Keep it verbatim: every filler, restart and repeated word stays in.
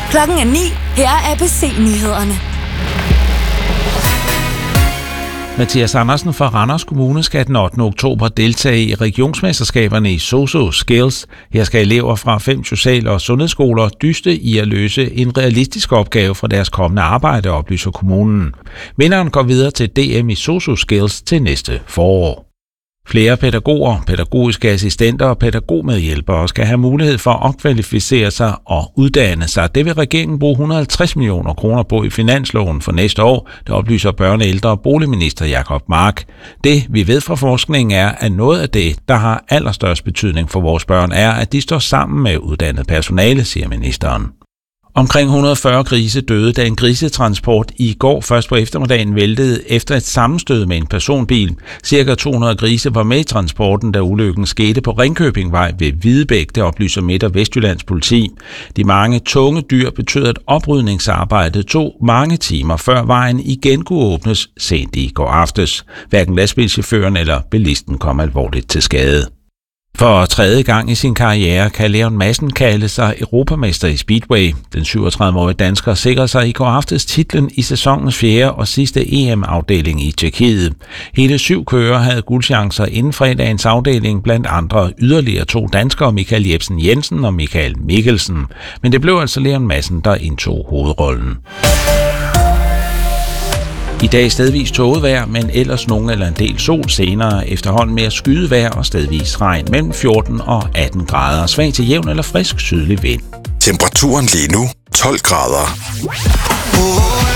Klokken er ni. Her er A B C-nyhederne. Mathias Andersen fra Randers Kommune skal den ottende oktober deltage i regionsmesterskaberne i Soso Skills. Her skal elever fra fem social- og sundhedsskoler dyste i at løse en realistisk opgave for deres kommende arbejde, oplyser kommunen. Vinderen går videre til D M i Soso Skills til næste forår. Flere pædagoger, pædagogiske assistenter og pædagogmedhjælpere skal have mulighed for at opkvalificere sig og uddanne sig. Det vil regeringen bruge et hundrede og halvtreds millioner kroner på i finansloven for næste år, det oplyser børne-, ældre- og boligminister Jacob Mark. Det, vi ved fra forskningen, er, at noget af det, der har allerstørst betydning for vores børn, er, at de står sammen med uddannet personale, siger ministeren. Omkring et hundrede og fyrre grise døde, da en grisetransport i går først på eftermiddagen væltede efter et sammenstød med en personbil. Cirka to hundrede grise var med i transporten, da ulykken skete på Ringkøbingvej ved Hvidebæk, det oplyser Midt- og Vestjyllands politi. De mange tunge dyr betød, at oprydningsarbejdet tog mange timer, før vejen igen kunne åbnes sent i går aftes. Hverken lastbilchaufføren eller bilisten kom alvorligt til skade. For tredje gang i sin karriere kan Leon Madsen kalde sig europamester i Speedway. Den syvogtredive-årige dansker sikrede sig i går aftes titlen i sæsonens fjerde og sidste E M-afdeling i Tjekkiet. Hele syv kører havde guldchancer inden fredagens afdeling, blandt andre yderligere to danskere, Michael Jebsen Jensen og Michael Mikkelsen. Men det blev altså Leon Madsen, der indtog hovedrollen. I dag stedvis tåget vejr, men ellers nogen eller en del sol, senere efterhånden mere skyet vejr og stedvis regn mellem fjorten og atten grader. Svag til jævn eller frisk sydlig vind. Temperaturen lige nu tolv grader.